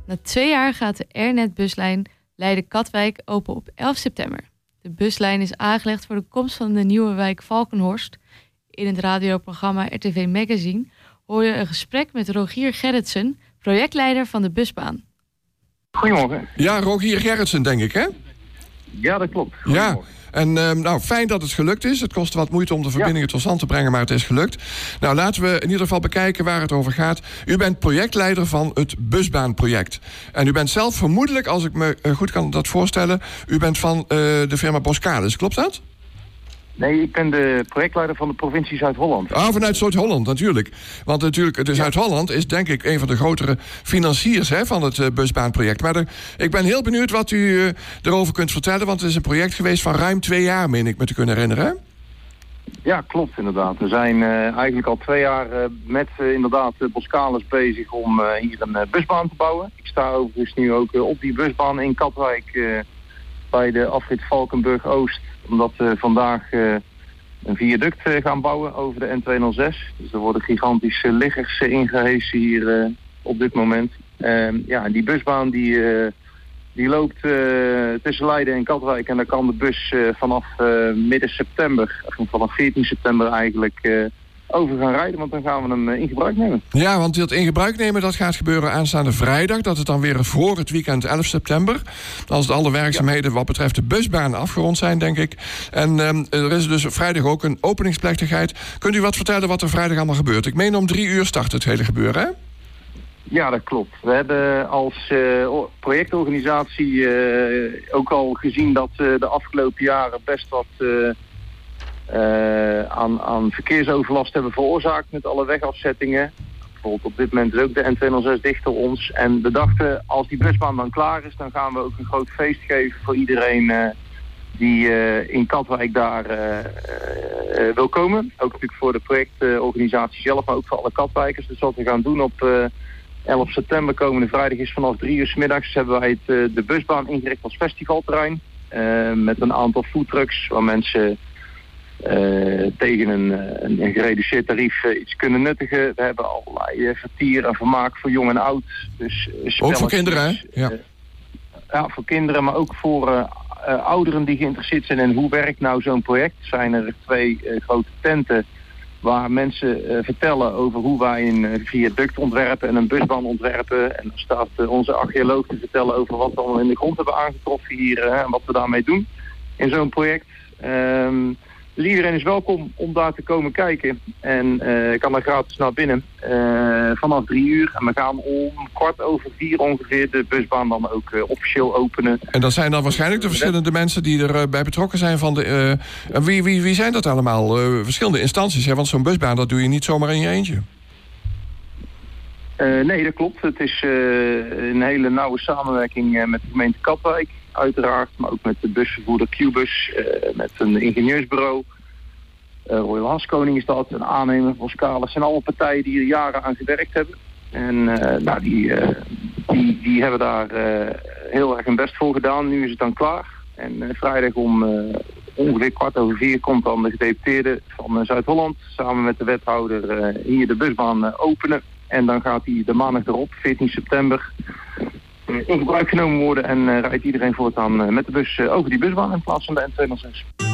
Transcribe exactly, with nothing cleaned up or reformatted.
Na twee jaar gaat de Airnet-buslijn Leiden-Katwijk open op elf september. De buslijn is aangelegd voor de komst van de nieuwe wijk Valkenhorst. In het radioprogramma R T V Magazine hoor je een gesprek met Rogier Gerritsen, projectleider van de busbaan. Goedemorgen. Ja, Rogier Gerritsen, denk ik, hè? Ja, dat klopt. Ja, en uh, nou, fijn dat het gelukt is. Het kost wat moeite om de verbindingen ja. tot stand te brengen, maar het is gelukt. Nou, laten we in ieder geval bekijken waar het over gaat. U bent projectleider van het busbaanproject. En u bent zelf vermoedelijk, als ik me uh, goed kan dat voorstellen, u bent van uh, de firma Boskalis, klopt dat? Nee, ik ben de projectleider van de provincie Zuid-Holland. Ah, vanuit Zuid-Holland, natuurlijk. Want natuurlijk, de Zuid-Holland is denk ik een van de grotere financiers hè, van het uh, busbaanproject. Maar de, ik ben heel benieuwd wat u uh, erover kunt vertellen, want het is een project geweest van ruim twee jaar, meen ik me te kunnen herinneren. Ja, klopt inderdaad. We zijn uh, eigenlijk al twee jaar uh, met uh, inderdaad uh, Boskalis bezig om uh, hier een uh, busbaan te bouwen. Ik sta overigens nu ook uh, op die busbaan in Katwijk uh, bij de afrit Valkenburg-Oost. Omdat we vandaag uh, een viaduct uh, gaan bouwen over de N tweehonderdzes. Dus er worden gigantische liggers uh, ingehesen hier uh, op dit moment. Uh, ja, die busbaan die, uh, die loopt uh, tussen Leiden en Katwijk. En daar kan de bus uh, vanaf uh, midden september, of vanaf veertien september eigenlijk, uh, over gaan rijden. Want dan gaan we hem uh, in gebruik nemen. Ja, want dat in gebruik nemen dat gaat gebeuren aanstaande vrijdag. Dat is dan weer voor het weekend elf september. Als de alle werkzaamheden wat betreft de busbaan afgerond zijn, denk ik. En um, er is dus vrijdag ook een openingsplechtigheid. Kunt u wat vertellen wat er vrijdag allemaal gebeurt? Ik meen om drie uur start het hele gebeuren, hè? Ja, dat klopt. We hebben als uh, projectorganisatie uh, ook al gezien dat uh, de afgelopen jaren best wat Uh, Uh, aan, aan verkeersoverlast hebben veroorzaakt met alle wegafzettingen. Bijvoorbeeld op dit moment is ook de N tweehonderdzes dicht door ons. En we dachten, als die busbaan dan klaar is, dan gaan we ook een groot feest geven voor iedereen uh, die uh, in Katwijk daar uh, uh, wil komen. Ook natuurlijk voor de projectorganisatie zelf, maar ook voor alle Katwijkers. Dus wat we gaan doen op uh, elf september, komende vrijdag, is vanaf drie uur 's middags hebben wij het, uh, de busbaan ingericht als festivalterrein. Uh, met een aantal foodtrucks waar mensen Uh, tegen een, een, een gereduceerd tarief uh, iets kunnen nuttigen. We hebben allerlei uh, vertier en vermaak voor jong en oud. Dus, uh, ook voor kinderen, hè? Ja. Uh, ja, voor kinderen, maar ook voor uh, uh, ouderen die geïnteresseerd zijn in hoe werkt nou zo'n project. Zijn er twee uh, grote tenten waar mensen uh, vertellen over hoe wij een uh, viaduct ontwerpen en een busbaan ontwerpen. En dan staat uh, onze archeoloog te vertellen over wat we allemaal in de grond hebben aangetroffen hier uh, en wat we daarmee doen in zo'n project. Um, Dus iedereen is welkom om daar te komen kijken. En uh, kan er gratis naar binnen uh, vanaf drie uur. En we gaan om kwart over vier ongeveer de busbaan dan ook uh, officieel openen. En dat zijn dan waarschijnlijk de verschillende mensen die erbij uh, betrokken zijn van de... Uh, wie, wie, wie zijn dat allemaal? Uh, verschillende instanties, hè? Want zo'n busbaan dat doe je niet zomaar in je eentje. Uh, nee, dat klopt. Het is uh, een hele nauwe samenwerking uh, met de gemeente Katwijk. Uiteraard, maar ook met de busvervoerder Qbus, uh, met een ingenieursbureau. Uh, Royal Haskoning is dat, een aannemer van Boskalis. Het zijn allemaal partijen die er jaren aan gewerkt hebben. En uh, nou, die, uh, die, die hebben daar uh, heel erg hun best voor gedaan. Nu is het dan klaar. En uh, vrijdag om uh, ongeveer kwart over vier komt dan de gedeputeerde van uh, Zuid-Holland samen met de wethouder uh, hier de busbaan uh, openen. En dan gaat hij de maandag erop, veertien september... in gebruik genomen worden en uh, rijdt iedereen voortaan uh, met de bus uh, over die busbaan in plaats van de N tweehonderdzes.